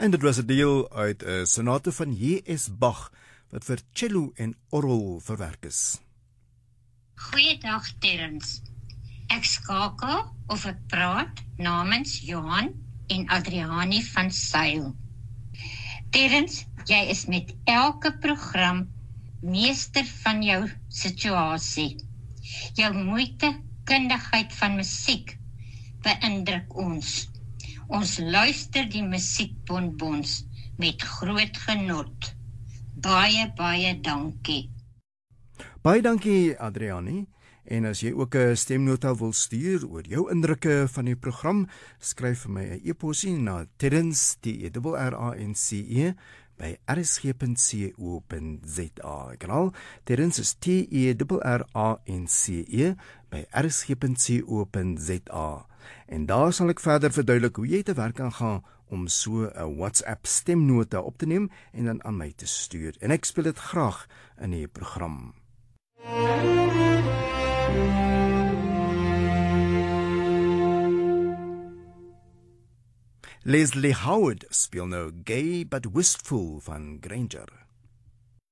En dit was 'n deel uit 'n sonate van J.S. Bach wat vir cello en orgel verwerk is. Goeiedag Terrence. Ek skakel of ek praat namens Johan en Adriani van Sail. Terrence, jy is met elke program meester van jou situasie. Jou moeite, kundigheid van musiek beïndruk ons. Ons luister die musiekbonbons met groot genot. Baie dankie. Baie dankie Adriani. En as jy ook 'n stemnota wil stuur oor jou indrukke van die program, skryf vir my 'n e-posie na Terrence, TERRANCE, by rsg.co.za. Ek herhaal, Terrence is TERRANCE by rsg.co.za. En daar sal ek verder verduidelik hoe jy te werk kan gaan om so 'n WhatsApp stemnota op te neem en dan aan my te stuur. En ek speel dit graag in die program. Leslie Howard speel nou Gay But Wistful van Granger.